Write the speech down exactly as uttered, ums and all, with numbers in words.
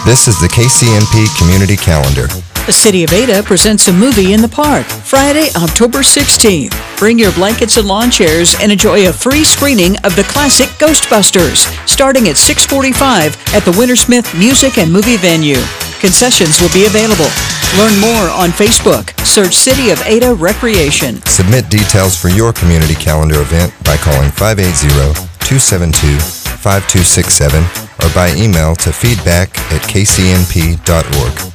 This is the K C N P Community Calendar. The City of Ada presents a movie in the park, Friday, October sixteenth. Bring your blankets and lawn chairs and enjoy a free screening of the classic Ghostbusters, starting at six forty-five at the Wintersmith Music and Movie Venue. Concessions will be available. Learn more on Facebook. Search City of Ada Recreation. Submit details for your community calendar event by calling five eight zero, two seven two, five two six seven or by email to feedback at k c n p dot org.